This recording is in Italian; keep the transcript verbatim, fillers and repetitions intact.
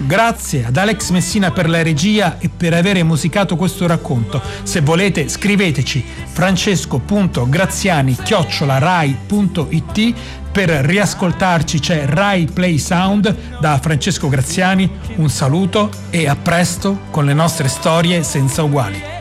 Grazie ad Alex Messina per la regia e per aver musicato questo racconto. Se volete scriveteci francesco punto graziani chiocciola rai punto it. Per riascoltarci c'è Rai Play Sound. Da Francesco Graziani un saluto e a presto con le nostre storie senza uguali.